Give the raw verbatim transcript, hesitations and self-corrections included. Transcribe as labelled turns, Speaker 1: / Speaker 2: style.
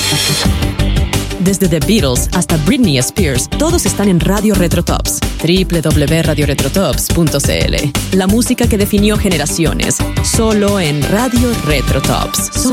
Speaker 1: Desde The Beatles hasta Britney Spears, todos están en Radio Retrotops. doble u doble u doble u punto radio retrotops punto c l. La música que definió generaciones, solo en Radio Retrotops.